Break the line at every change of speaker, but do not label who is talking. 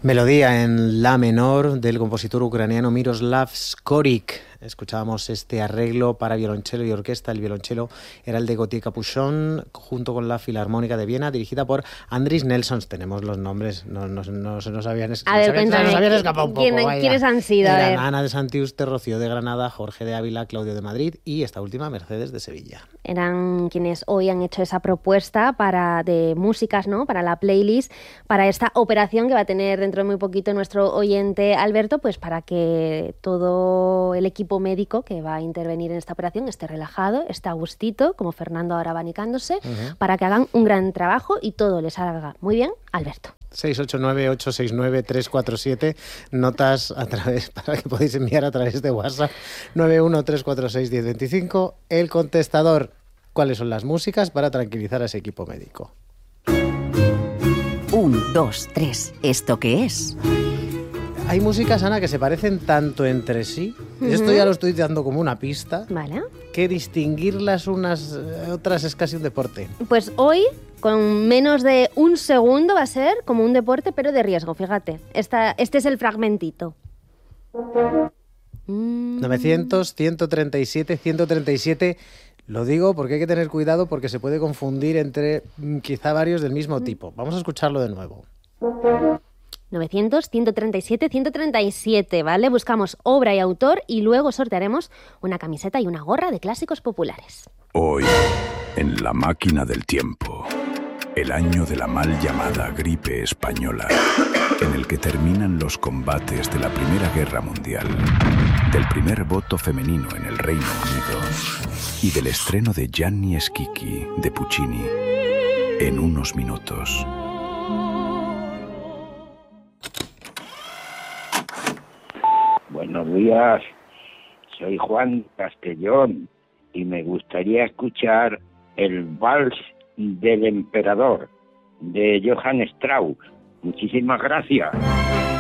Melodía en la menor del compositor ucraniano Miroslav Skorik. Escuchábamos este arreglo para violonchelo y orquesta. El violonchelo era el de Gautier Capuchon, junto con la Filarmónica de Viena, dirigida por Andris Nelsons. Tenemos los nombres, no se nos habían escapado un poco.
¿Quiénes han sido?
Eran Ana de Santiuste, Rocío de Granada, Jorge de Ávila, Claudio de Madrid y esta última Mercedes de Sevilla.
Eran quienes hoy han hecho esa propuesta de músicas, ¿no? Para la playlist, para esta operación que va a tener dentro de muy poquito nuestro oyente Alberto, pues para que todo el equipo médico que va a intervenir en esta operación esté relajado, esté a gustito, como Fernando ahora abanicándose, para que hagan un gran trabajo y todo les salga muy bien, Alberto.
689-869-347, notas a través, para que podáis enviar a través de WhatsApp, 913461025, el contestador. ¿Cuáles son las músicas para tranquilizar a ese equipo médico?
1, 2, 3, ¿esto qué es?
Hay músicas, Ana, que se parecen tanto entre sí, esto ya lo estoy dando como una pista,
vale,
que distinguirlas unas otras es casi un deporte.
Pues hoy, con menos de un segundo, va a ser como un deporte, pero de riesgo, fíjate. Este es el fragmentito.
900, 137, 137... Lo digo porque hay que tener cuidado porque se puede confundir entre quizá varios del mismo tipo. Vamos a escucharlo de nuevo.
900, 137, 137, ¿vale? Buscamos obra y autor y luego sortearemos una camiseta y una gorra de clásicos populares.
Hoy, en la máquina del tiempo, el año de la mal llamada gripe española, en el que terminan los combates de la Primera Guerra Mundial, del primer voto femenino en el Reino Unido y del estreno de Gianni Schicchi de Puccini en unos minutos.
Buenos días, soy Juan Castellón y me gustaría escuchar el Vals del Emperador de Johann Strauss. Muchísimas gracias.